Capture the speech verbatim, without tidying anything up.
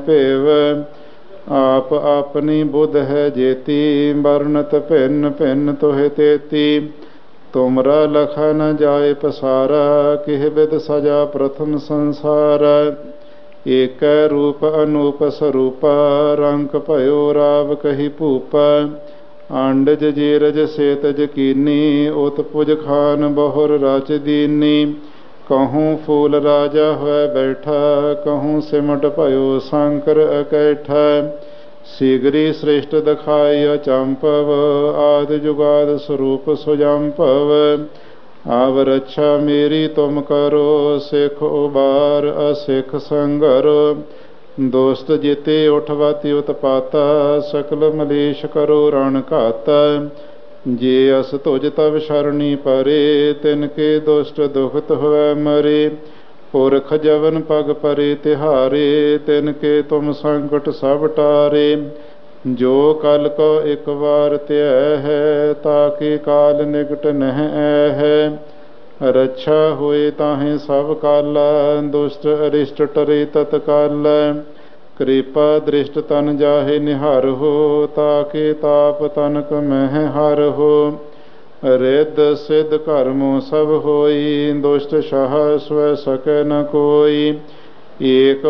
ਭੇਵ आप अपनी बुध है जेती वर्णत भिन्न भिन्न तोहे तेती तुमरा लखा न जाए पसारा किह बिद सजा प्रथम संसार एक रूप अनूप स्वरूपा रंक भयो राव कही भूपा आंडज जीरज सेतज कीनी उत पुज खान बहुर राच दीनी कहूँ फूल राजा हुआ बैठा कहूँ सिमट भयो शंकर अकैठा शीघ्री श्रेष्ठ दखाय चंपव आदि जुगाद स्वरूप सुजंपव आव रक्षा मेरी तुम करो सिख उबार असिख संगरो दोस्त जीते उठवाती उत्पाता सकल मलेश करो रण घाता जे अस तुझ तब शरणी परे तिनके दुष्ट दुखत हुए मरे पुरख जवन पग परे तिहारे तिनके तुम संकट सब टारे जो कल को एक बार त्याय है ताकि काल निकट नह है रक्षा हुए ताहे सब काला दुष्ट अरिष्ट टरे तत्काल कृपा दृष्ट तन जाहे निहार हो ताके ताप तनक मह हर हो रिद सिद्ध कर्मों सब होई दुष्ट शाह स्व सकै न कोई एक